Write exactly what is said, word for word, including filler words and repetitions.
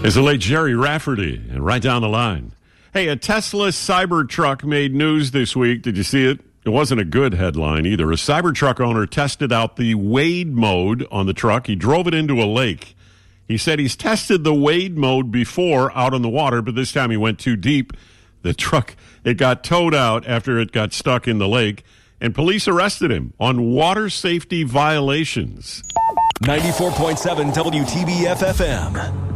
It's the late Jerry Rafferty, and right down the line. Hey, a Tesla Cybertruck made news this week. Did you see it? It wasn't a good headline either. A Cybertruck owner tested out the wade mode on the truck. He drove it into a lake. He said he's tested the wade mode before out on the water, but this time he went too deep. The truck, it got towed out after it got stuck in the lake, and police arrested him on water safety violations. ninety-four point seven W T B F F M.